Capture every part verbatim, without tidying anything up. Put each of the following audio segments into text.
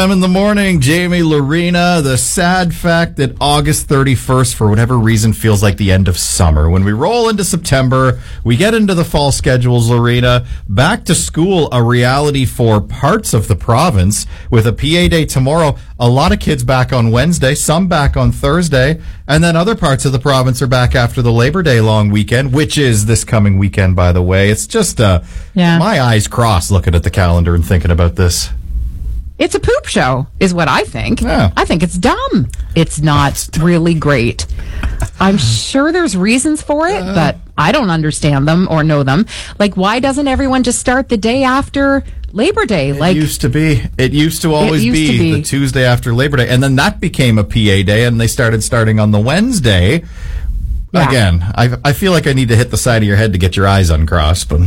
In the morning, Jamie, Lorena, the sad fact that August thirty-first, for whatever reason, feels like the end of summer. When we roll into September, we get into the fall schedules, Lorena. Back to school, a reality for parts of the province with a P A day tomorrow. A lot of kids back on Wednesday, some back on Thursday, and then other parts of the province are back after the Labor Day long weekend, which is this coming weekend, by the way. It's just, uh, yeah. my eyes cross looking at the calendar and thinking about this. It's a poop show, is what I think. Yeah. I think it's dumb. It's not really great. I'm sure there's reasons for it, uh, but I don't understand them or know them. Like, why doesn't everyone just start the day after Labor Day? Like, it used to be. It used to always used be, to be the Tuesday after Labor Day. And then that became a P A day, and they started starting on the Wednesday. Yeah. Again, I, I feel like I need to hit the side of your head to get your eyes uncrossed, but...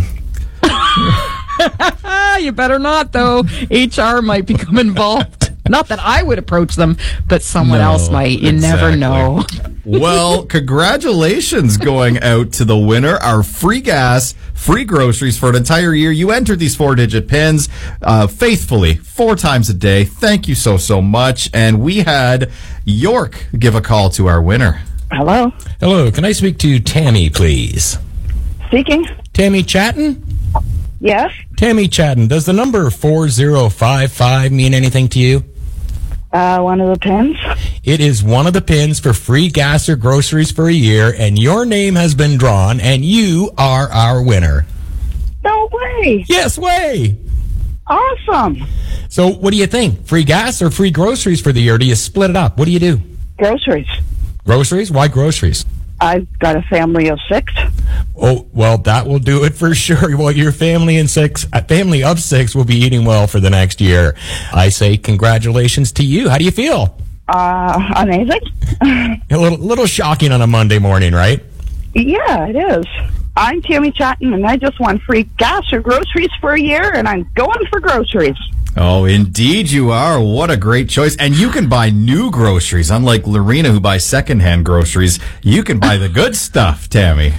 You better not, though. H R might become involved. Not that I would approach them, but someone no, else might. You exactly. never know. Well, congratulations going out to the winner. Our free gas, free groceries for an entire year. You entered these four-digit pins uh, faithfully four times a day. Thank you so, so much. And we had York give a call to our winner. Hello. Hello. Can I speak to Tammy, please? Speaking. Tammy Chatton? Yes. Tammy Chatton, does the number four zero five five mean anything to you? Uh, one of the pins. It is one of the pins for free gas or groceries for a year, and your name has been drawn, and you are our winner. No way. Yes way. Awesome. So what do you think? Free gas or free groceries for the year? Do you split it up? What do you do? Groceries. Groceries? Why groceries? I've got a family of six. Oh, well, that will do it for sure. Well, your family and six, a family of six will be eating well for the next year. I say congratulations to you. How do you feel? Uh, amazing. A little, little shocking on a Monday morning, right? Yeah, it is. I'm Tammy Chatton, and I just want free gas or groceries for a year, and I'm going for groceries. Oh, indeed you are. What a great choice. And you can buy new groceries. Unlike Lorena, who buys secondhand groceries, you can buy the good stuff, Tammy.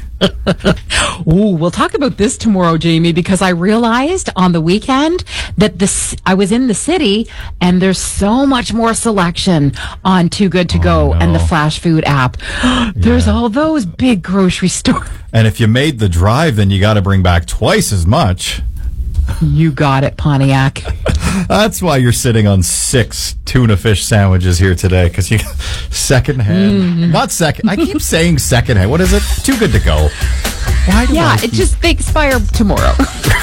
Ooh, we'll talk about this tomorrow, Jamie, because I realized on the weekend that this I was in the city and there's so much more selection on Too Good To Go oh, no. and the Flash Food app. There's yeah. all those big grocery stores. And if you made the drive, then you got to bring back twice as much. You got it, Pontiac. That's why you're sitting on six tuna fish sandwiches here today, because you secondhand, mm. not second. I keep saying secondhand. What is it? Too Good To Go. Why do yeah, I it keep... just they expire tomorrow.